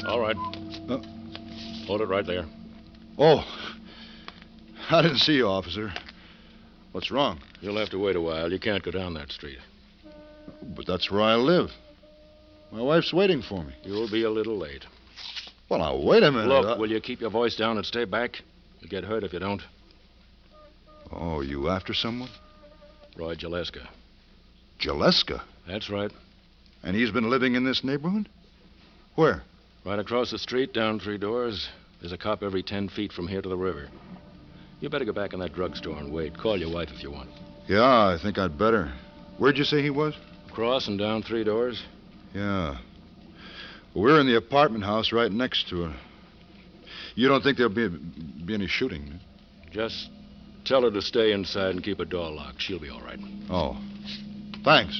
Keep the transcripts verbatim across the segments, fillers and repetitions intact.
All right. Uh, Hold it right there. oh, I didn't see you, officer. What's wrong? You'll have to wait a while. You can't go down that street. But that's where I live. My wife's waiting for me. You'll be a little late. Well, now, wait a minute. Look, I- will you keep your voice down and stay back? You'll get hurt if you don't. Oh, you after someone? Roy Jaleska. Jaleska? That's right. And he's been living in this neighborhood? Where? Right across the street, down three doors. There's a cop every ten feet from here to the river. You better go back in that drugstore and wait. Call your wife if you want. Yeah, I think I'd better. Where'd you say he was? Across and down three doors. Yeah. We're in the apartment house right next to it. You don't think there'll be, be any shooting? Just tell her to stay inside and keep her door locked. She'll be all right. Oh. Thanks.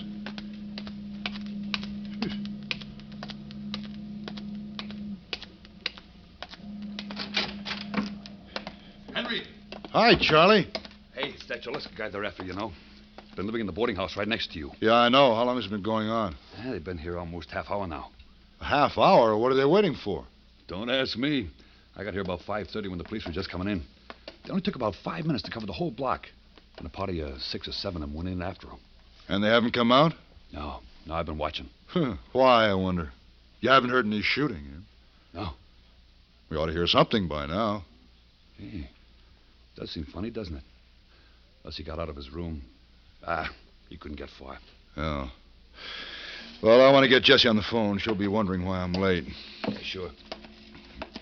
Henry! Hi, Charlie. Hey, it's that Jaleska guy they're after, you know. Been living in the boarding house right next to you. Yeah, I know. How long has it been going on? Yeah, they've been here almost half hour now. A half hour? What are they waiting for? Don't ask me. I got here about five thirty when the police were just coming in. They only took about five minutes to cover the whole block. And a party of six or seven of them went in after them. And they haven't come out? No, no, I've been watching. Huh. Why, I wonder? You haven't heard any shooting, eh? No. We ought to hear something by now. Hey, does seem funny, doesn't it? Unless he got out of his room. Ah, he couldn't get far. Yeah. Well, I want to get Jessie on the phone. She'll be wondering why I'm late. Yeah, sure.